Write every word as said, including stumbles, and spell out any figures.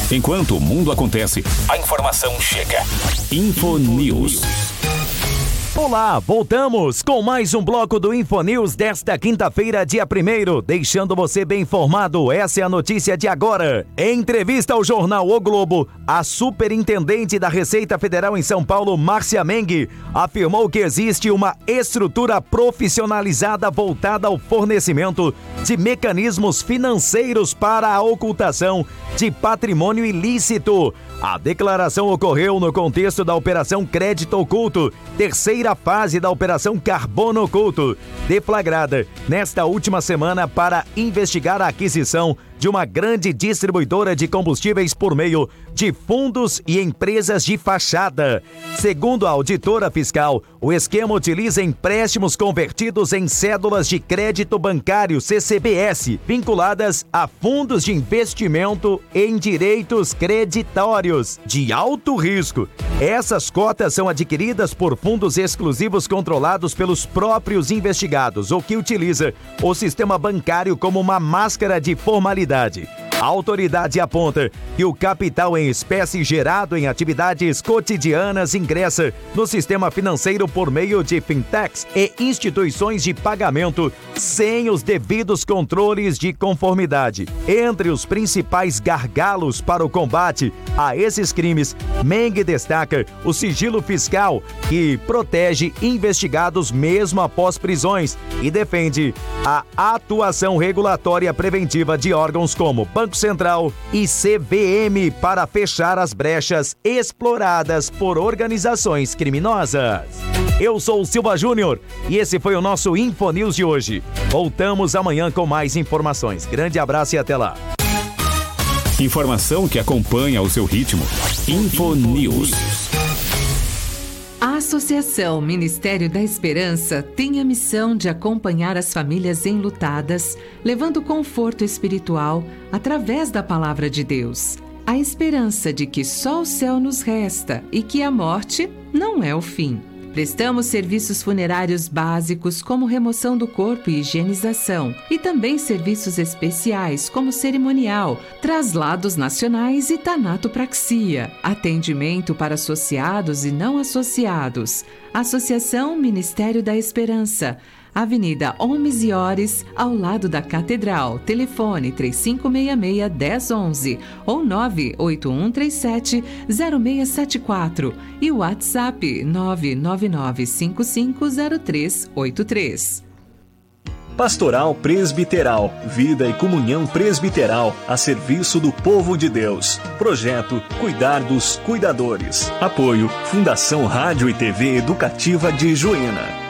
Enquanto o mundo acontece, a informação chega. Infonews. Olá, voltamos com mais um bloco do Infonews desta quinta-feira, dia primeiro, deixando você bem informado. Essa é a notícia de agora. Em entrevista ao jornal O Globo, a superintendente da Receita Federal em São Paulo, Márcia Meng, afirmou que existe uma estrutura profissionalizada voltada ao fornecimento de mecanismos financeiros para a ocultação de patrimônio ilícito. A declaração ocorreu no contexto da Operação Crédito Oculto, terceira fase da Operação Carbono Oculto, deflagrada nesta última semana para investigar a aquisição de uma grande distribuidora de combustíveis por meio de fundos e empresas de fachada. Segundo a auditora fiscal, o esquema utiliza empréstimos convertidos em cédulas de crédito bancário C C B S, vinculadas a fundos de investimento em direitos creditórios de alto risco. Essas cotas são adquiridas por fundos exclusivos controlados pelos próprios investigados, o que utiliza o sistema bancário como uma máscara de formalidade. A autoridade aponta que o capital em espécie gerado em atividades cotidianas ingressa no sistema financeiro por meio de fintechs e instituições de pagamento sem os devidos controles de conformidade. Entre os principais gargalos para o combate a esses crimes, Meng destaca o sigilo fiscal, que protege investigados mesmo após prisões e defende a atuação regulatória preventiva de órgãos como Banco Central e C V M para fechar as brechas exploradas por organizações criminosas. Eu sou o Silva Júnior e esse foi o nosso Infonews de hoje. Voltamos amanhã com mais informações. Grande abraço e até lá. Informação que acompanha o seu ritmo. Infonews. A Associação Ministério da Esperança tem a missão de acompanhar as famílias enlutadas, levando conforto espiritual através da palavra de Deus. A esperança de que só o céu nos resta e que a morte não é o fim. Prestamos serviços funerários básicos como remoção do corpo e higienização, e também serviços especiais como cerimonial, traslados nacionais e tanatopraxia, atendimento para associados e não associados. Associação Ministério da Esperança, Avenida Homes e Ores, ao lado da Catedral. Telefone três cinco seis seis, um zero um um ou nove oito um três sete, zero seis sete quatro e o WhatsApp nove nove nove cinco cinco zero três oito três. Pastoral Presbiteral, vida e comunhão presbiteral a serviço do povo de Deus. Projeto Cuidar dos Cuidadores. Apoio Fundação Rádio e T V Educativa de Juína.